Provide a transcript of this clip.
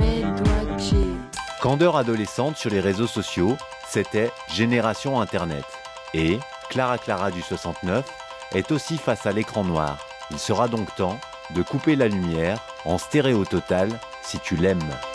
mes doigts de pied. Candeur adolescente sur les réseaux sociaux, c'était Génération Internet. Et Clara du 69 est aussi face à l'écran noir. Il sera donc temps de couper la lumière en stéréo total si tu l'aimes.